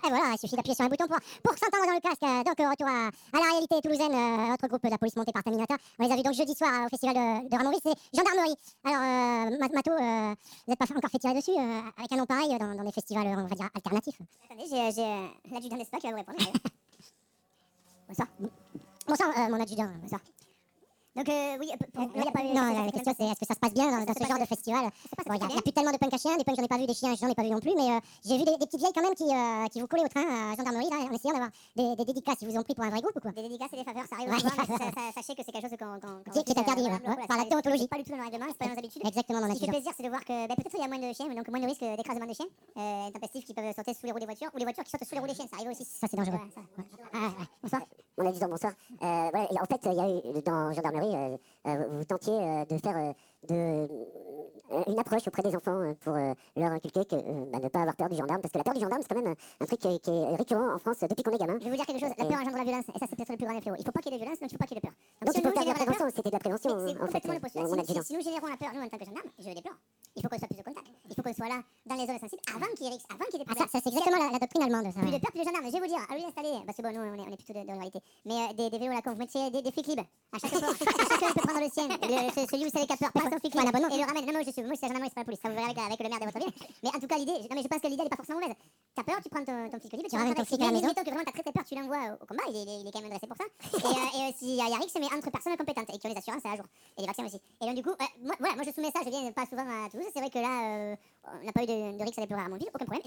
voilà, il suffit d'appuyer sur un bouton pour s'entendre dans le casque. Donc, retour à la réalité toulousaine, autre groupe de la police montée par Terminator. On les a vus donc jeudi soir au festival de Ramonville, c'est Gendarmerie. Alors, Mato, vous n'êtes pas encore fait tirer dessus avec un nom pareil dans des festivals, on va dire, alternatifs? Attendez, j'ai l'adjudant d'Espa qui va vous répondre. Bonsoir. Bonsoir, mon adjudant. Bonsoir. Donc, oui, il n'y a pas eu. Non, la question c'est est-ce que ça se passe bien dans ce genre de festival? Bon, il n'y a plus tellement de punks à chiens, des punks j'en ai pas vu, des chiens j'en ai pas vu non plus, mais j'ai vu des petites vieilles quand même qui vous collaient au train à Gendarmerie là, en essayant d'avoir des dédicaces. Ils vous ont pris pour un vrai groupe ou quoi? Des dédicaces et des faveurs, ça arrive Ouais, souvent, mais sachez que c'est quelque chose qui est interdit par la déontologie. Pas du tout dans nos règlements, c'est pas dans nos habitudes. Exactement, mon Ce qui fait adjudant. plaisir, c'est de voir que peut-être il y a moins de chiens, donc moins de risques d'écrasement de chiens, intempestifs qui peuvent sauter sous les roues des voitures, ou les voitures qui sautent sous les roues des chiens, ça arrive aussi. Ça c'est dangereux. Bonsoir. Mon adjudant, bonsoir. Voilà, en fait, il y a eu dans Gendarmerie, vous tentiez de faire une approche auprès des enfants pour leur inculquer que ne pas avoir peur du gendarme, parce que la peur du gendarme, c'est quand même un truc qui est récurrent en France depuis qu'on est gamin. Je vais vous dire quelque chose, la peur engendre la violence, et ça c'est peut-être le plus grand des fléaux. Il faut pas qu'il y ait de violence, donc il faut pas qu'il y ait de peur. Donc il faut faire de la prévention, c'était de la prévention C'est en fait, complètement le postulat. mon adjudant. Si nous générons la peur, nous en tant que gendarmes, je le déplore. Il faut qu'on soit plus de contact. Il faut qu'on soit là dans les zones sensibles avant qu'il y ait risque, avant qu'il y ait des Ah, ça c'est exactement la doctrine allemande. Ça, plus de peur, plus de gendarmes. Je vais vous dire, à lui installer, parce que bon, nous on est plutôt de ruralité, mais des vélos là, quand vous mettiez des flics libres, à chaque fois, chacun peut prendre le sien. Celui où c'est les capteurs passe son flic libre et le ramène. Non, moi je suis la gendarmerie, c'est pas la police. Ça vous verrez avec le maire de votre ville. Mais en tout cas, l'idée, non mais je pense que l'idée elle est pas forcément mauvaise. T'as peur, tu prends ton flic libre, tu ramènes ton flic à la maison. Mettons que vraiment t'as très peur, tu l'envoies au combat, il est quand même dressé pour ça. Et s'il y a risque, mais entre personnes compétentes et qui ont les assurances à jour. Et les vaccins aussi. Et donc du coup, moi je soumets ça, je viens pas souvent à Toulouse. C'est vrai que là, on n'a pas eu de risque à déplorer à Ramonville, aucun problème.